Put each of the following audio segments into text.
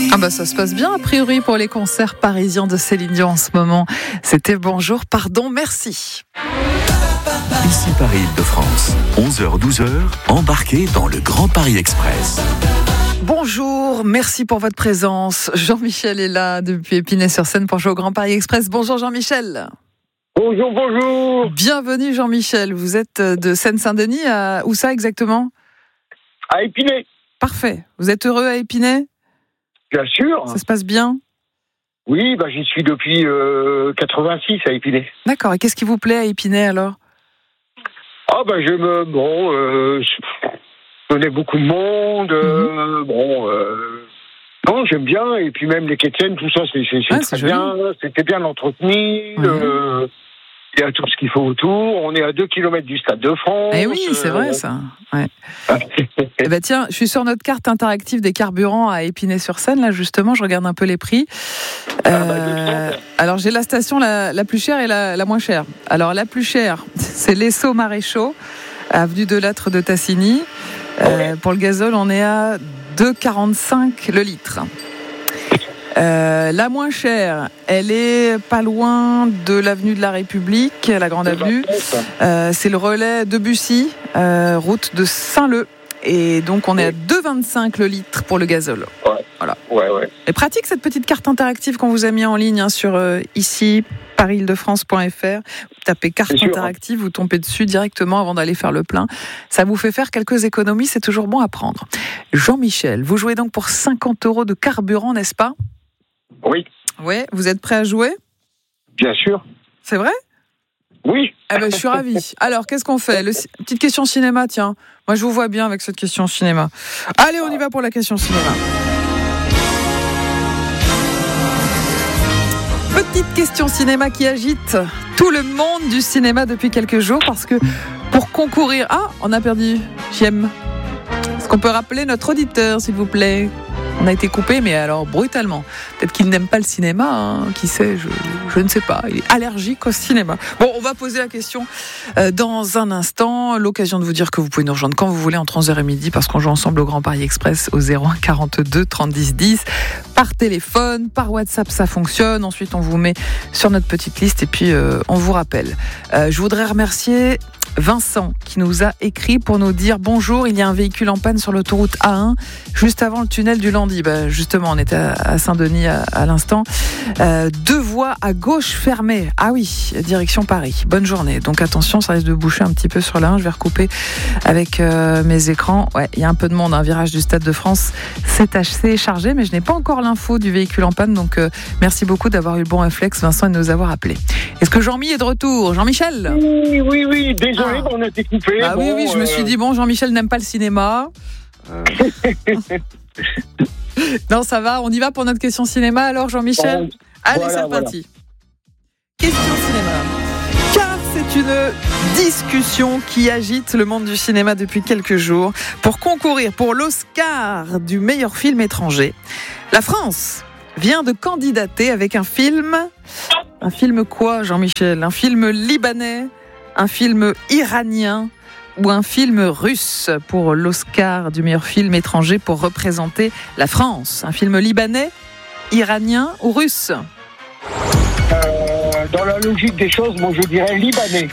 Ah bah ça se passe bien a priori pour les concerts parisiens de Céline Dion en ce moment. C'était Bonjour, pardon, merci. Ici Paris-Île-de-France, 11h-12h, embarquez dans le Grand Paris Express. Bonjour, merci pour votre présence. Jean-Michel est là depuis Épinay-sur-Seine pour jouer au Grand Paris Express. Bonjour Jean-Michel. Bonjour, bonjour. Bienvenue Jean-Michel. Vous êtes de Seine-Saint-Denis, où ça exactement ? À Épinay. Parfait. Vous êtes heureux à Épinay ? Bien sûr. Ça se passe bien ? Oui, j'y suis depuis 86 à Épinay. D'accord. Et qu'est-ce qui vous plaît à Épinay alors ? Je connais beaucoup de monde. Non, j'aime bien. Et puis même les quétiennes, tout ça, c'est très bien. C'était bien entretenu. Il y a tout ce qu'il faut autour. On est à 2 km du Stade de France. Eh oui, c'est vrai ça. Ouais. Eh ben tiens, je suis sur notre carte interactive des carburants à Épinay-sur-Seine. Là, justement, je regarde un peu les prix. Alors, j'ai la station la plus chère et la moins chère. Alors, la plus chère, c'est l'Esso Maréchaux, avenue de Lattre de Tassigny. Pour le gazole, on est à 2,45 le litre. La moins chère, elle est pas loin de l'avenue de la République, la grande avenue. C'est le relais de Bussy, route de Saint-Leu. Et donc, on est à 2,25 le litre pour le gazole. Voilà. Ouais. Et pratique cette petite carte interactive qu'on vous a mis en ligne sur ici, paris-île-de-france.fr. Vous tapez carte interactive, vous tombez dessus directement avant d'aller faire le plein. Ça vous fait faire quelques économies, c'est toujours bon à prendre. Jean-Michel, vous jouez donc pour 50 € de carburant, n'est-ce pas ? Oui. Ouais, vous êtes prêt à jouer ? Bien sûr. C'est vrai ? Oui. Eh ben, je suis ravie. Alors, qu'est-ce qu'on fait ? Petite question cinéma, tiens. Moi, je vous vois bien avec cette question cinéma. Allez, on y va pour la question cinéma. Petite question cinéma qui agite tout le monde du cinéma depuis quelques jours parce que pour concourir... Ah, on a perdu Jem. Est-ce qu'on peut rappeler notre auditeur, s'il vous plaît ? On a été coupé, mais alors brutalement. Peut-être qu'il n'aime pas le cinéma, hein, qui sait, je ne sais pas. Il est allergique au cinéma. Bon, on va poser la question dans un instant. L'occasion de vous dire que vous pouvez nous rejoindre quand vous voulez entre 11h et midi, parce qu'on joue ensemble au Grand Paris Express au 01 42 30 10 10. Par téléphone, par WhatsApp, ça fonctionne. Ensuite, on vous met sur notre petite liste et puis on vous rappelle. Je voudrais remercier Vincent qui nous a écrit pour nous dire bonjour, il y a un véhicule en panne sur l'autoroute A1 juste avant le tunnel du Landy. Justement, on était à Saint-Denis à l'instant. 2 voies à gauche fermées. Ah oui, direction Paris. Bonne journée. Donc attention, ça risque de boucher un petit peu sur la 1. Je vais recouper avec mes écrans. Ouais, il y a un peu de monde. Un virage du Stade de France, c'est assez chargé, mais je n'ai pas encore l'info du véhicule en panne. Donc merci beaucoup d'avoir eu le bon réflexe, Vincent, et de nous avoir appelés. Est-ce que Jean-Mi est de retour ? Jean-Michel ? Oui. Désolé, on a été coupé. Ah oui, je me suis dit, Jean-Michel n'aime pas le cinéma. Non, ça va, on y va pour notre question cinéma alors, Jean-Michel ? Allez, c'est reparti. Question cinéma. Car c'est une discussion qui agite le monde du cinéma depuis quelques jours. Pour concourir pour l'Oscar du meilleur film étranger, la France vient de candidater avec un film. Un film quoi, Jean-Michel ? Un film libanais ? Un film iranien ou un film russe pour l'Oscar du meilleur film étranger pour représenter la France ? Un film libanais, iranien ou russe ? Dans la logique des choses, moi je dirais libanais.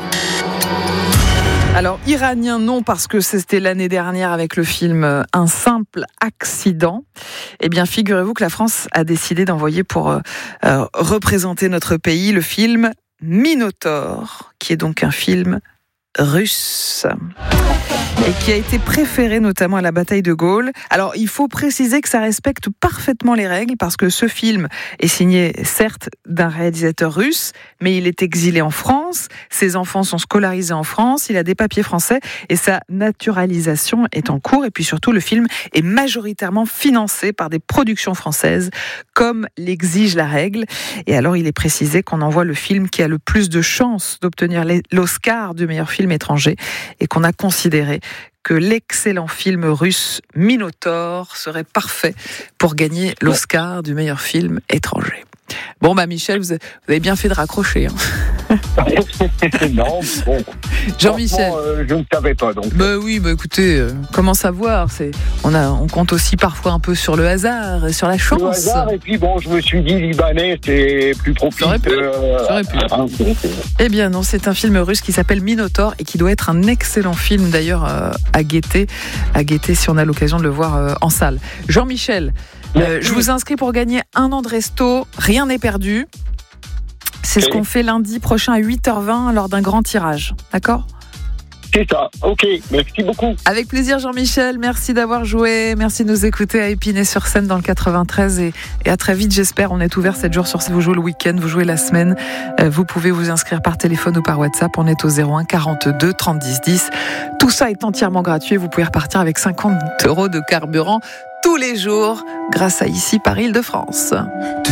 Alors, iranien, non, parce que c'était l'année dernière avec le film Un simple accident. Eh bien, figurez-vous que la France a décidé d'envoyer pour représenter notre pays le film Minotaure, qui est donc un film russe et qui a été préféré notamment à la bataille de Gaulle. Alors, il faut préciser que ça respecte parfaitement les règles parce que ce film est signé, certes, d'un réalisateur russe, mais il est exilé en France, ses enfants sont scolarisés en France, il a des papiers français et sa naturalisation est en cours. Et puis surtout, le film est majoritairement financé par des productions françaises, comme l'exige la règle. Et alors, il est précisé qu'on envoie le film qui a le plus de chances d'obtenir l'Oscar du meilleur film étranger et qu'on a considéré que l'excellent film russe Minotaure serait parfait pour gagner l'Oscar du meilleur film étranger. Bon, Michel, vous avez bien fait de raccrocher. Non, bon. Jean-Michel. Je ne savais pas donc. Oui, écoutez, comment savoir, on compte aussi parfois un peu sur le hasard, sur la chance. Le hasard, et puis bon, je me suis dit Libanais, c'est plus propice. Ça aurait pu. Eh bien non, c'est un film russe qui s'appelle Minotaur et qui doit être un excellent film d'ailleurs à guetter si on a l'occasion de le voir en salle. Jean-Michel, je vous inscris pour gagner 1 an de resto, rien n'est perdu. C'est ce qu'on fait lundi prochain à 8h20 lors d'un grand tirage, d'accord ? C'est ça, ok, merci beaucoup. Avec plaisir Jean-Michel, merci d'avoir joué, merci de nous écouter à Épinay-sur-Seine dans le 93 et à très vite j'espère. On est ouvert 7 jours sur 7, vous jouez le week-end, vous jouez la semaine, vous pouvez vous inscrire par téléphone ou par WhatsApp, on est au 01 42 30 10 10. Tout ça est entièrement gratuit, vous pouvez repartir avec 50 € de carburant tous les jours grâce à Ici par Île-de-France.